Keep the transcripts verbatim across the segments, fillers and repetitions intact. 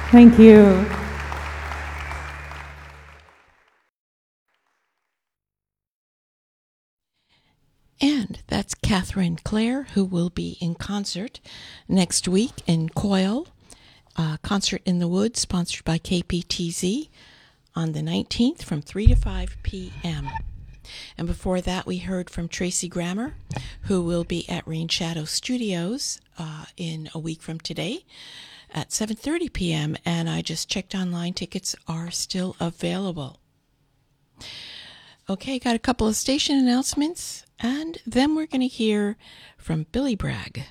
Thank you. And that's Catherine Clare, who will be in concert next week in Coyle, uh, Concert in the Woods, sponsored by K P T Z, on the nineteenth from three to five p.m. And before that, we heard from Tracy Grammer, who will be at Rain Shadow Studios uh, in a week from today at seven thirty p.m. And I just checked online. Tickets are still available. Okay, got a couple of station announcements, and then we're going to hear from Billy Bragg.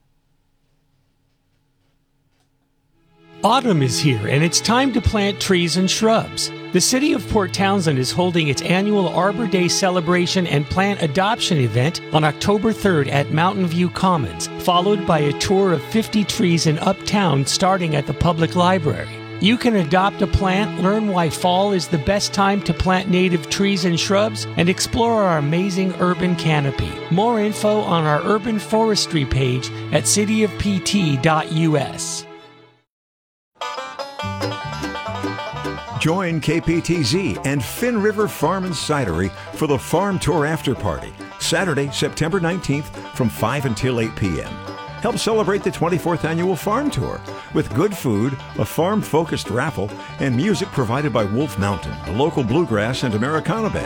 Autumn is here, and it's time to plant trees and shrubs. The City of Port Townsend is holding its annual Arbor Day celebration and plant adoption event on October third at Mountain View Commons, followed by a tour of fifty trees in Uptown starting at the Public Library. You can adopt a plant, learn why fall is the best time to plant native trees and shrubs, and explore our amazing urban canopy. More info on our urban forestry page at city of p t dot u s. Join K P T Z and Finn River Farm and Cidery for the Farm Tour After Party, Saturday, September nineteenth from five until eight p.m. Help celebrate the twenty-fourth Annual Farm Tour with good food, a farm-focused raffle, and music provided by Wolf Mountain, the local bluegrass and Americana band.